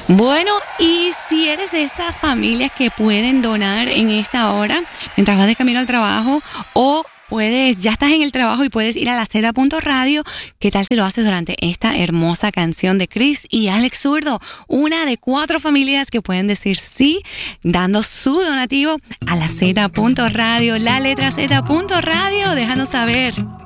Bueno, y si eres de esas familias que pueden donar en esta hora, mientras vas de camino al trabajo, o ya estás en el trabajo y puedes ir a la Z.radio, ¿qué tal si lo haces durante esta hermosa canción de Chris y Alex Zurdo? Una de 4 familias que pueden decir sí, dando su donativo a la Z.radio, la letra Z.radio, déjanos saber.